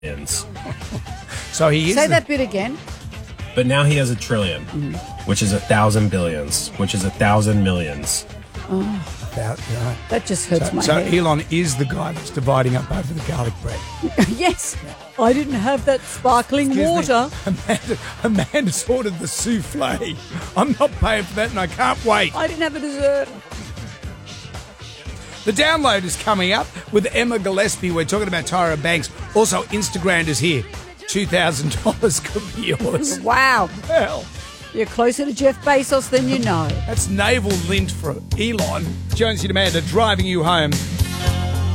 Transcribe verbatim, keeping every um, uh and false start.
billions. So he is. Say the- that bit again. But now he has a trillion, Mm. which is a thousand billions, which is a thousand millions. About, yeah. That just hurts So, my so head. Elon is the guy that's dividing up over the garlic bread. Yes, I didn't have that sparkling Excuse me. water. Amanda, Amanda's ordered the souffle. I'm not paying for that, and I can't wait. I didn't have a dessert. The download is coming up with Emma Gillespie. We're talking about Tyra Banks. Also, Instagram is here. two thousand dollars could be yours. Wow. Hell, You're closer to Jeff Bezos than you know. that's navel lint for Elon. Jonesy and Amanda driving you home